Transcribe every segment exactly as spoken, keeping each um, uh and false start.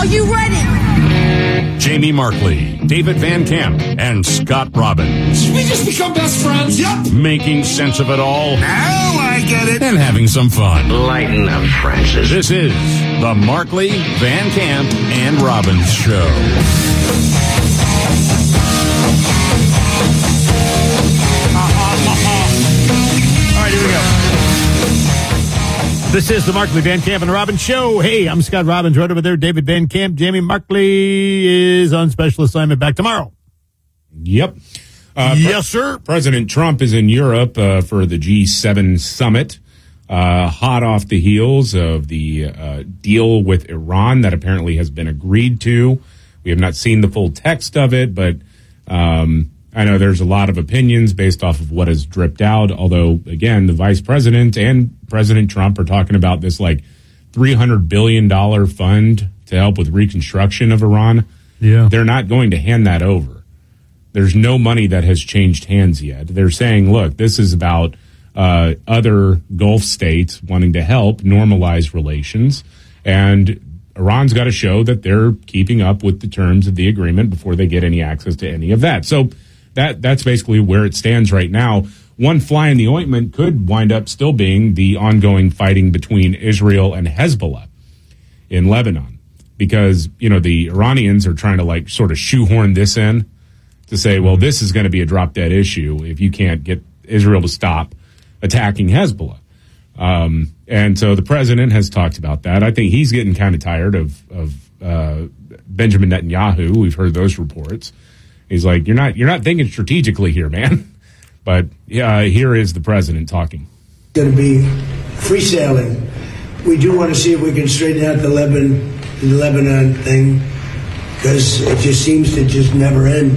Are you ready? Jamie Markley, David Van Camp, and Scott Robbins. We just become best friends. Yep. Making sense of it all. Now I get it. And having some fun. Lighten up, Francis. This is the Markley, Van Camp, and Robbins Show. All right, here we go. This is the Markley, Van Camp, and Robbins Show. Hey, I'm Scott Robbins. Right over there, David Van Camp. Jamie Markley is on special assignment. Back tomorrow. Yep. Uh, yes, sir. President Trump is in Europe uh, for the G seven summit, uh, hot off the heels of the uh, deal with Iran that apparently has been agreed to. We have not seen the full text of it, but um, I know there's a lot of opinions based off of what has dripped out, although, again, the vice president and President Trump are talking about this, like, three hundred billion dollars fund to help with reconstruction of Iran. Yeah. They're not going to hand that over. There's no money that has changed hands yet. They're saying, look, this is about uh, other Gulf states wanting to help normalize relations, and Iran's got to show that they're keeping up with the terms of the agreement before they get any access to any of that. So that that's basically where it stands right now. One fly in the ointment could wind up still being the ongoing fighting between Israel and Hezbollah in Lebanon, because, you know, the Iranians are trying to, like, sort of shoehorn this in to say, well, this is going to be a drop-dead issue if you can't get Israel to stop attacking Hezbollah. Um, and so the president has talked about that. I think he's getting kind of tired of, of uh, Benjamin Netanyahu. We've heard those reports. He's like, you're not you're not thinking strategically here, man. But uh, here is the president talking. It's going to be free sailing. We do want to see if we can straighten out the Lebanon, the Lebanon thing, because it just seems to just never end.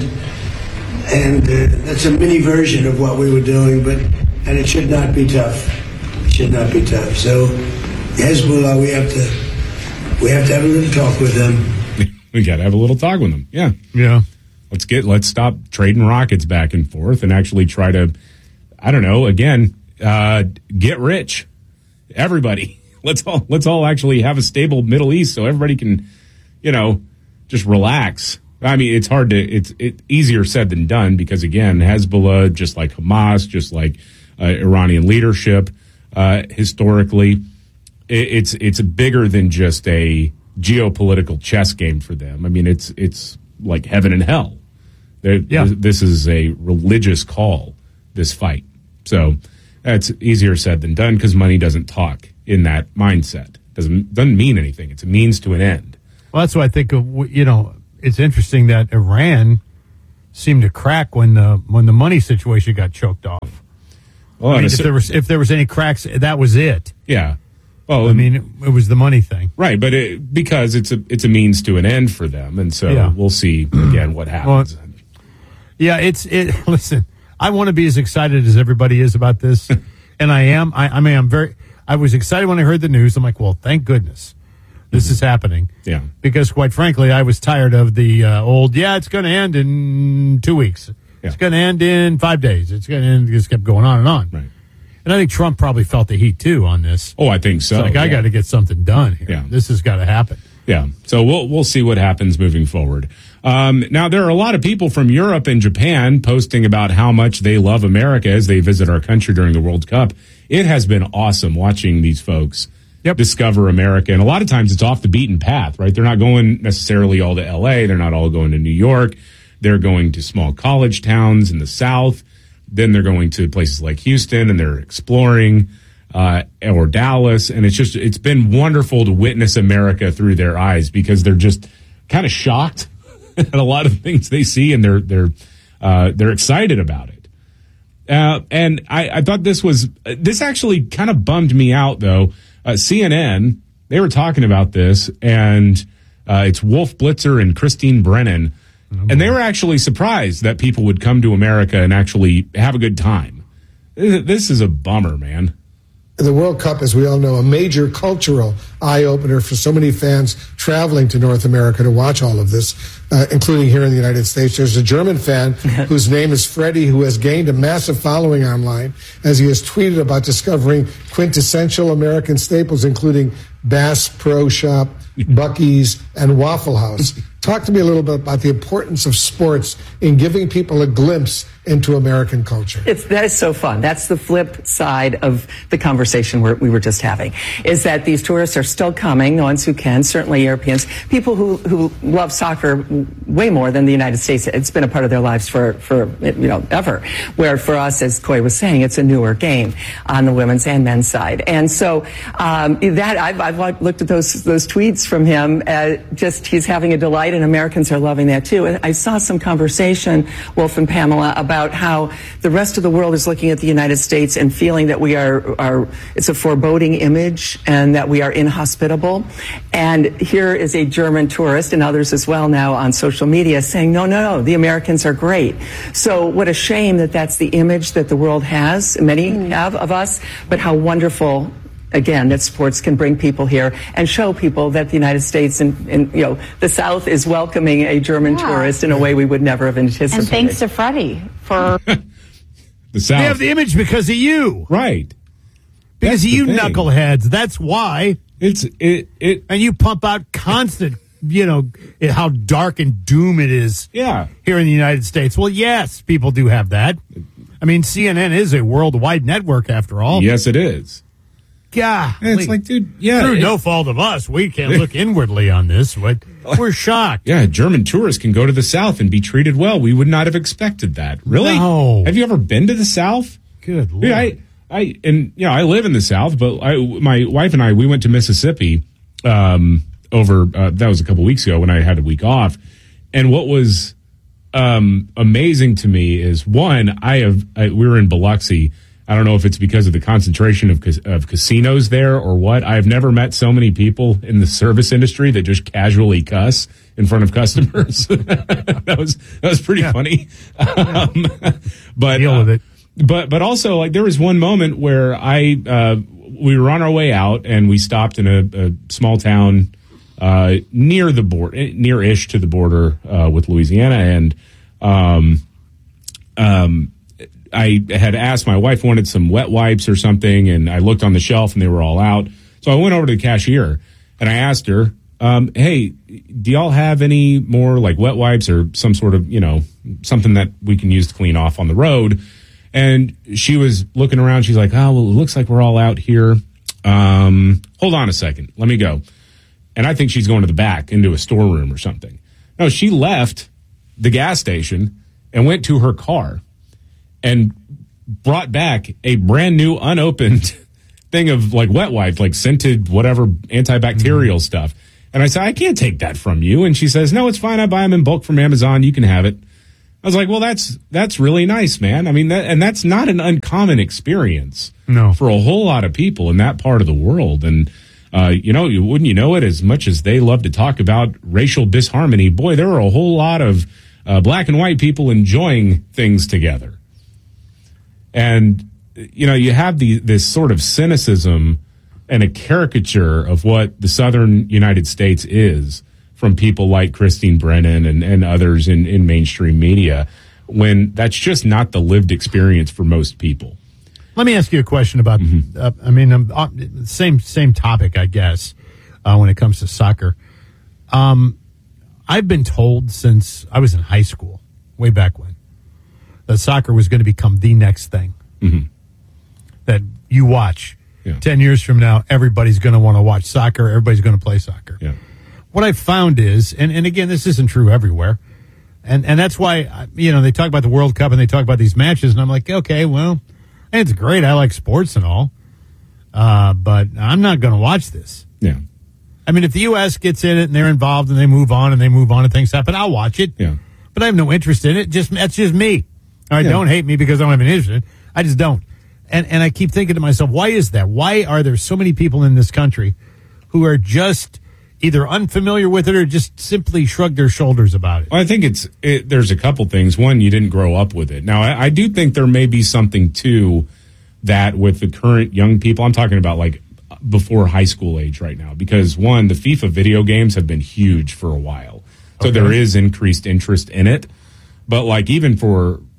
And uh, that's a mini version of what we were doing, but and it should not be tough. It should not be tough. So Hezbollah, we have to we have to have a little talk with them. We got to have a little talk with them. Yeah, yeah. Let's get let's stop trading rockets back and forth and actually try to, I don't know, again, uh, get rich. Everybody, let's all let's all actually have a stable Middle East so everybody can, you know, just relax. I mean, it's hard to it's it easier said than done because, again, Hezbollah, just like Hamas, just like uh, Iranian leadership, uh, historically, it, it's it's bigger than just a geopolitical chess game for them. I mean, it's it's like heaven and hell. Yeah. This is a religious call, this fight. So that's easier said than done because money doesn't talk in that mindset. Doesn't doesn't mean anything. It's a means to an end. Well, that's what I think of. You know, it's interesting that Iran seemed to crack when the when the money situation got choked off. Well, I mean, if there was if there was any cracks, that was it. Yeah. Well, I mean, it, it was the money thing, right? But it, because it's a it's a means to an end for them, and so yeah. We'll see again what happens. Well, yeah, it's it. Listen, I want to be as excited as everybody is about this, and I am. I, I mean, I'm very. I was excited when I heard the news. I'm like, well, thank goodness this mm-hmm. is happening. Yeah, because quite frankly, I was tired of the uh, old. Yeah, it's going to end in two weeks. Yeah. It's going to end in five days. It's going to end. It just kept going on and on. Right. And I think Trump probably felt the heat, too, on this. Oh, I think so. It's like, yeah. I got to get something done here. Yeah. This has got to happen. Yeah. So we'll we'll see what happens moving forward. Um, now, there are a lot of people from Europe and Japan posting about how much they love America as they visit our country during the World Cup. It has been awesome watching these folks yep. discover America. And a lot of times it's off the beaten path, right? They're not going necessarily all to L A. They're not all going to New York. They're going to small college towns in the South. Then they're going to places like Houston and they're exploring, uh, or Dallas. And it's just, it's been wonderful to witness America through their eyes because they're just kind of shocked at a lot of things they see and they're, they're, uh, they're excited about it. Uh, and I, I thought this was, this actually kind of bummed me out though. Uh, C N N, they were talking about this and, uh, it's Wolf Blitzer and Christine Brennan. And they were actually surprised that people would come to America and actually have a good time. This is a bummer, man. The World Cup, as we all know, a major cultural eye-opener for so many fans traveling to North America to watch all of this, uh, including here in the United States. There's a German fan whose name is Freddie, who has gained a massive following online as he has tweeted about discovering quintessential American staples, including Bass Pro Shop, Buc-ee's, and Waffle House. Talk to me a little bit about the importance of sports in giving people a glimpse into American culture. It's, that is so fun. That's the flip side of the conversation we're, we were just having, is that these tourists are still coming, the ones who can, certainly Europeans, people who, who love soccer way more than the United States. It's been a part of their lives for, for you know, ever. Where for us, as Coy was saying, it's a newer game on the women's and men's side. And so um, that I've, I've looked at those those tweets from him. Uh, just he's having a delight, and Americans are loving that too. And I saw some conversation, Wolf and Pamela, about how the rest of the world is looking at the United States and feeling that we are are it's a foreboding image and that we are inhospitable. And here is a German tourist and others as well now on social media saying, no, no, no, the Americans are great. So what a shame that that's the image that the world has, many mm. have of us, but how wonderful, again, that sports can bring people here and show people that the United States and, and you know, the South is welcoming a German yeah. tourist in a way we would never have anticipated. And thanks to Freddie for... the South. They have the image because of you. Right. Because That's of you thing. knuckleheads. That's why. It's it it And you pump out constant, you know, how dark and doom it is yeah. here in the United States. Well, yes, people do have that. I mean, C N N is a worldwide network after all. Yes, it is. God. It's like, dude, yeah. Through it, no fault of us, we can't look inwardly on this. But we're shocked. Yeah, German tourists can go to the South and be treated well. We would not have expected that. Really? No. Have you ever been to the South? Good Lord. Dude, I, I, and you know, I live in the South, but I, my wife and I, we went to Mississippi um, over. Uh, that was a couple weeks ago when I had a week off, and what was um, amazing to me is one, I have. I, we were in Biloxi. I don't know if it's because of the concentration of of casinos there or what. I have never met so many people in the service industry that just casually cuss in front of customers. that was that was pretty yeah. funny. Um, but deal uh, with it. But but also, like, there was one moment where I uh, we were on our way out and we stopped in a, a small town uh, near the border, near-ish to the border uh, with Louisiana, and um, um, I had asked my wife wanted some wet wipes or something, and I looked on the shelf and they were all out. So I went over to the cashier and I asked her, um, "Hey, do y'all have any more like wet wipes or some sort of, you know, something that we can use to clean off on the road?" And she was looking around. She's like, "Oh, well, it looks like we're all out here. Um, hold on a second. Let me go." And I think she's going to the back into a storeroom or something. No, she left the gas station and went to her car and brought back a brand new unopened thing of like wet wipes, like scented whatever antibacterial mm-hmm. stuff. And I said, "I can't take that from you." And she says, "No, it's fine. I buy them in bulk from Amazon. You can have it." I was like, well, that's that's really nice, man. I mean, that, and that's not an uncommon experience no. for a whole lot of people in that part of the world. And, uh, you know, you, wouldn't you know it, as much as they love to talk about racial disharmony, boy, there are a whole lot of uh, black and white people enjoying things together. And, you know, you have the, this sort of cynicism and a caricature of what the southern United States is from people like Christine Brennan and, and others in, in mainstream media, when that's just not the lived experience for most people. Let me ask you a question about, mm-hmm. uh, I mean, um, uh, same same topic, I guess, uh, when it comes to soccer. Um, I've been told since I was in high school, way back when, that soccer was going to become the next thing. Mm-hmm. That you watch. Yeah. Ten years from now, everybody's going to want to watch soccer. Everybody's going to play soccer. Yeah. What I found is, and, and again, this isn't true everywhere, and, and that's why, you know, they talk about the World Cup and they talk about these matches, and I'm like, okay, well, it's great. I like sports and all, uh, but I'm not going to watch this. Yeah. I mean, if the U S gets in it and they're involved and they move on and they move on and things happen, I'll watch it. Yeah. But I have no interest in it. Just that's just me. All right, yeah. Don't hate me because I don't have an interest in it. I just don't. And and I keep thinking to myself, why is that? Why are there so many people in this country who are just either unfamiliar with it or just simply shrug their shoulders about it? Well, I think it's it, there's a couple things. One, you didn't grow up with it. Now, I, I do think there may be something to that with the current young people. I'm talking about like before high school age right now, because one, the FIFA video games have been huge for a while, so okay. there is increased interest in it. But like even for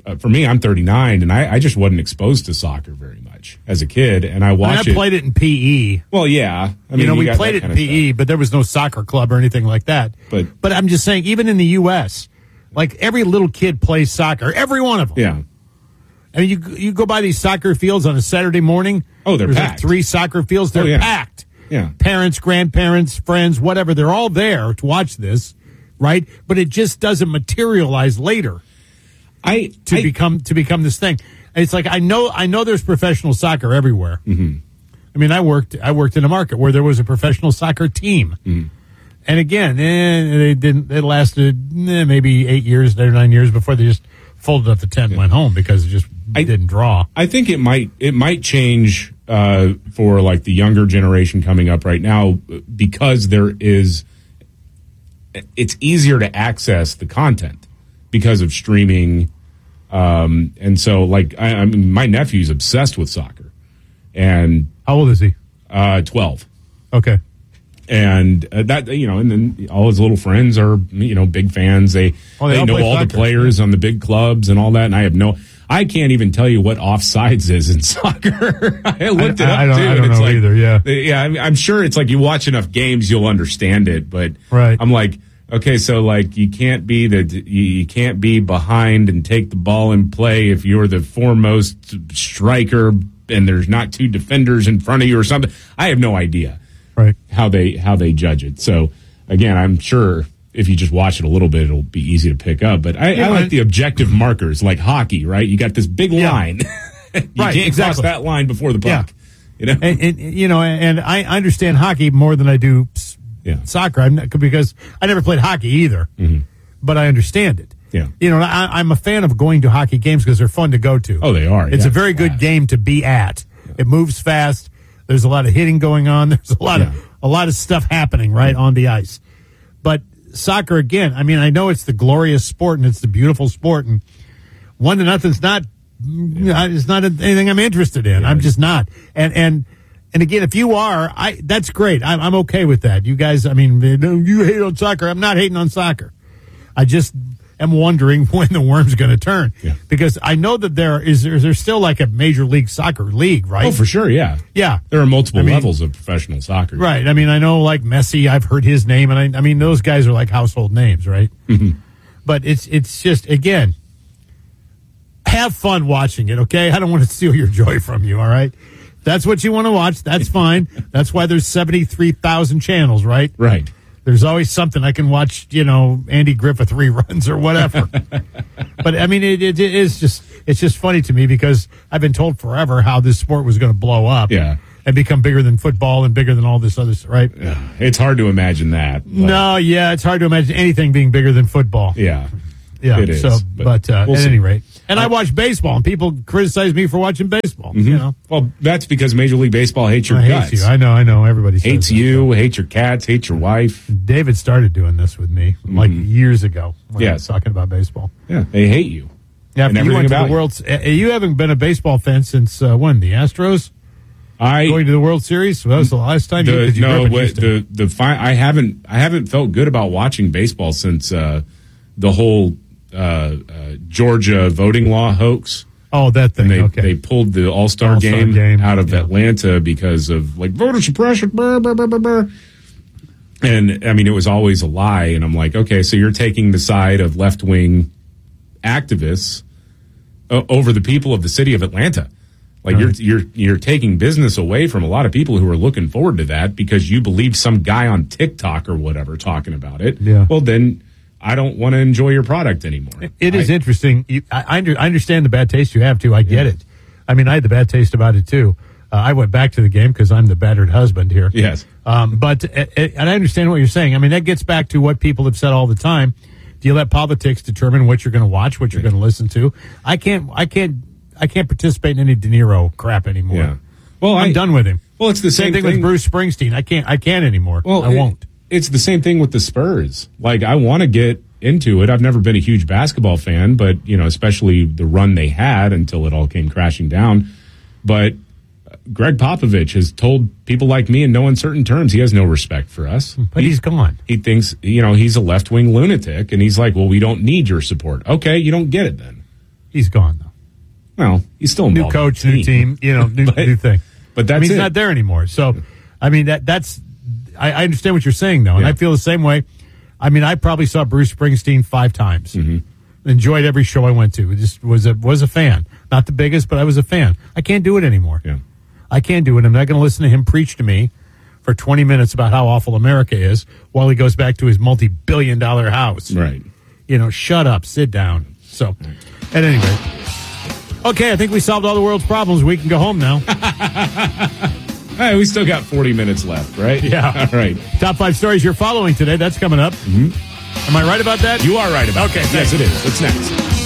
uh, for me, I'm thirty-nine, and I, I just wasn't exposed to soccer very much as a kid, and I I, mean, watched I it. played it in P E. Well, yeah. I mean, you know, we got played that it in kind of P E, stuff. but there was no soccer club or anything like that. But- but I'm just saying, even in the U S, like every little kid plays soccer, every one of them. Yeah. I mean, you you go by these soccer fields on a Saturday morning. Oh, they're there's packed. Like three soccer fields. They're Oh, yeah. packed. Yeah. Parents, grandparents, friends, whatever. They're all there to watch this, right? But it just doesn't materialize later I to I, become to become this thing. It's like I know I know there's professional soccer everywhere. Mm-hmm. I mean, I worked I worked in a market where there was a professional soccer team, Mm-hmm. and again, eh, they didn't. It lasted eh, maybe eight years, eight or nine years before they just folded up the tent and went home because it just I- didn't draw. I think it might it might change uh, for like the younger generation coming up right now because there is it's easier to access the content because of streaming, um, and so like I, I mean, my nephew's obsessed with soccer, and How old is he? uh, twelve. Okay. And uh, that you know, and then all his little friends are you know big fans. They Oh, they they all know play all soccer, the players on the big clubs and all that. And I have no, I can't even tell you what offsides is in soccer. I looked it I- up I don't- too. I and don't it's know like, either, yeah. yeah. I mean, I'm sure it's like you watch enough games, you'll understand it. But Right. I'm like, okay, so like you can't be the you, you can't be behind and take the ball and play if you're the foremost striker and there's not two defenders in front of you or something. I have no idea. Right. how they how they judge it. So again, I'm sure if you just watch it a little bit, it'll be easy to pick up. But I, Yeah, I like and- the objective markers, like hockey. Right, you got this big Yeah. line. you Right, can't exactly. cross that line before the Yeah. puck. You know, And, and you know, and I understand hockey more than I do s- Yeah. soccer. I'm not, because I never played hockey either, but I understand it. Yeah. You know, I, I'm a fan of going to hockey games because they're fun to go to. Oh, they are, It's yeah. a very good Fast. game to be at. It moves fast. There's a lot of hitting going on. There's a lot Yeah. of a lot of stuff happening right on the ice. But soccer again. I mean, I know it's the glorious sport and it's the beautiful sport, and one to nothing's not. It's not anything I'm interested in. I'm just not. And and and again, if you are, I that's great. I'm, I'm okay with that. You guys, I mean, you hate on soccer. I'm not hating on soccer. I just am wondering when the worm's going to turn, Yeah. because I know that there is there's, there's still like a major league soccer league, right? oh for sure, yeah, Yeah. There are multiple I mean- levels of professional soccer. Right. I mean, I know like Messi, I've heard his name, and I, I mean, those guys are like household names, right? Mm-hmm. But it's it's just, again, have fun watching it, okay? I don't want to steal your joy from you, all right? If that's what you want to watch, that's fine. That's why there's seventy-three thousand channels, right? Right. There's always something I can watch, you know, Andy Griffith reruns or whatever. But I mean, it, it, it is just, it's just funny to me because I've been told forever how this sport was going to blow up. Yeah. And become bigger than football and bigger than all this other stuff, right? It's hard to imagine that. but- No, yeah, it's hard to imagine anything being bigger than football. Yeah. Yeah, It is, so, but but, uh, we'll at see. any rate, and I watch baseball, and people criticize me for watching baseball. You know, Well, that's because Major League Baseball hates your I guts. hate you. I know. I know. Everybody says hates that. you, hates your cats, hates your wife. David started doing this with me like years ago. When I Yes. was talking about baseball. Yeah, they hate you. Yeah, And but you everything went to about the you. World. Uh, you haven't been a baseball fan since uh, when? The Astros I going to the World Series. Well, that was the last time. you, the, 'cause you grew no up in what, Houston. the the fi- I haven't I haven't felt good about watching baseball since uh, the whole uh, uh, Georgia voting law hoax. Oh, that thing. And they okay. they pulled the All Star All-Star game, game, out of yeah. Atlanta because of like voter suppression. Brr, brr, brr, brr, brr. And I mean, it was always a lie. And I'm like, okay, so you're taking the side of left wing activists uh, over the people of the city of Atlanta. Like Right. you're you're you're taking business away from a lot of people who are looking forward to that because you believe some guy on TikTok or whatever talking about it. Yeah. Well, then I don't want to enjoy your product anymore. It is I- interesting. You, I, I, under, I understand the bad taste you have too. I get Yeah. it. I mean, I had the bad taste about it too. Uh, I went back to the game because I'm the battered husband here. Yes. Um, but uh, uh, and I understand what you're saying. I mean, that gets back to what people have said all the time. Do you let politics determine what you're going to watch, what you're going to listen to? I can't. I can't. I can't participate in any De Niro crap anymore. Yeah. Well, I'm I- done with him. Well, it's the Same same, thing, with Bruce Springsteen. I can't. I can't anymore. Well, I it- won't. It's the same thing with the Spurs. Like, I want to get into it. I've never been a huge basketball fan, but, you know, especially the run they had until it all came crashing down. But Greg Popovich has told people like me in no uncertain terms he has no respect for us. But he, he's gone. He thinks, you know, he's a left-wing lunatic, and he's like, well, we don't need your support. Okay, you don't get it then. He's gone, though. Well, he's still New involved coach, in the new team, you know, new, But- new thing. but that's I mean, he's it. not there anymore. So, I mean, that that's, I, I understand what you're saying, though, and Yeah. I feel the same way. I mean, I probably saw Bruce Springsteen five times. Mm-hmm. Enjoyed every show I went to. It just was a was a fan. Not the biggest, but I was a fan. I can't do it anymore. Yeah. I can't do it. I'm not going to listen to him preach to me for twenty minutes about how awful America is while he goes back to his multi-billion dollar house. Right. You know, shut up, sit down. So, at any rate. Okay, I think we solved all the world's problems. We can go home now. Hey, we still got forty minutes left, right? Yeah. All right. Top five stories you're following today. That's coming up. Mm-hmm. Am I right about that? You are right about Okay, that. Yes, it is. What's next?